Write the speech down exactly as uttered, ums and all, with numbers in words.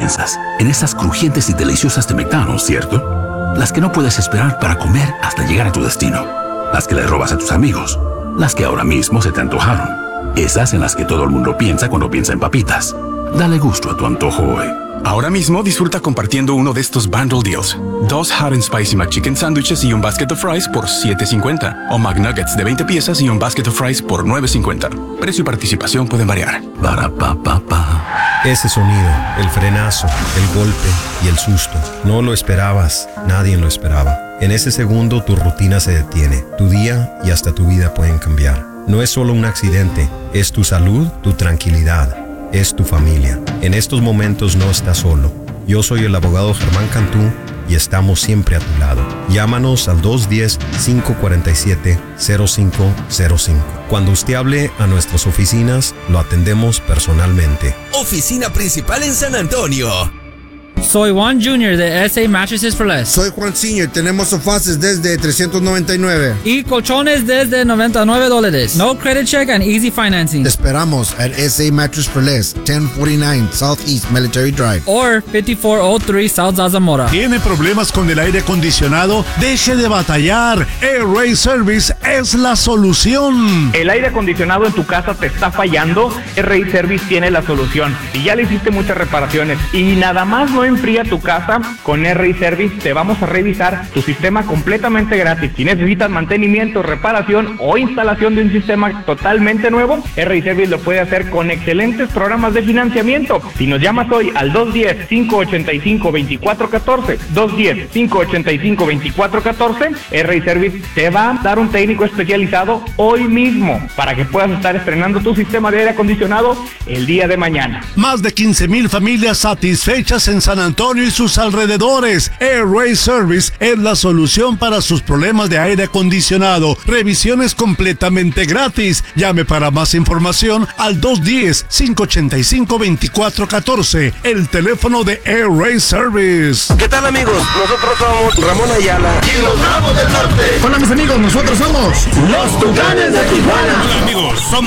piensas en esas crujientes y deliciosas de McDonald's, ¿cierto? Las que no puedes esperar para comer hasta llegar a tu destino. Las que le robas a tus amigos. Las que ahora mismo se te antojaron. Esas en las que todo el mundo piensa cuando piensa en papitas. Dale gusto a tu antojo hoy. Ahora mismo disfruta compartiendo uno de estos bundle deals. Dos Hot and Spicy McChicken sándwiches y un basket of fries por siete cincuenta. O McNuggets de veinte piezas y un basket of fries por nueve cincuenta. Precio y participación pueden variar. Para pa pa pa. Ese sonido, el frenazo, el golpe y el susto. No lo esperabas, nadie lo esperaba. En ese segundo tu rutina se detiene. Tu día y hasta tu vida pueden cambiar. No es solo un accidente, es tu salud, tu tranquilidad. Es tu familia. En estos momentos no estás solo. Yo soy el abogado Germán Cantú y estamos siempre a tu lado. Llámanos al dos uno cero, cinco cuatro siete, cero cinco cero cinco. Cuando usted hable a nuestras oficinas, lo atendemos personalmente. Oficina principal en San Antonio. Soy Juan junior de S A Mattresses for Less. Soy Juan senior Tenemos sofás desde trescientos noventa y nueve. Y colchones desde noventa y nueve dólares. No credit check and easy financing. Te esperamos at S A Mattress for Less, ten forty-nine Southeast Military Drive. Or fifty-four oh three South Zarzamora. ¿Tiene problemas con el aire acondicionado? Deje de batallar. Airway Service es la solución. ¿El aire acondicionado en tu casa te está fallando? Airway Service tiene la solución. Y ya le hiciste muchas reparaciones y nada más no enfría tu casa, con Airway Service te vamos a revisar tu sistema completamente gratis. Si necesitas mantenimiento, reparación o instalación de un sistema totalmente nuevo, Airway Service lo puede hacer con excelentes programas de financiamiento. Si nos llamas hoy al dos uno cero, cinco ocho cinco, dos cuatro uno cuatro, dos uno cero, cinco ocho cinco, dos cuatro uno cuatro, Airway Service te va a dar un técnico especializado hoy mismo para que puedas estar estrenando tu sistema de aire acondicionado el día de mañana. Más de quince mil familias satisfechas en San Antonio y sus alrededores. Airway Service es la solución para sus problemas de aire acondicionado. Revisiones completamente gratis. Llame para más información al dos uno cero, cinco ocho cinco, dos cuatro uno cuatro, el teléfono de Airway Service. ¿Qué tal, amigos? Nosotros somos Ramón Ayala y los Bravos del Norte. Hola, mis amigos, nosotros somos los Tucanes de Tijuana. Hola, amigos, somos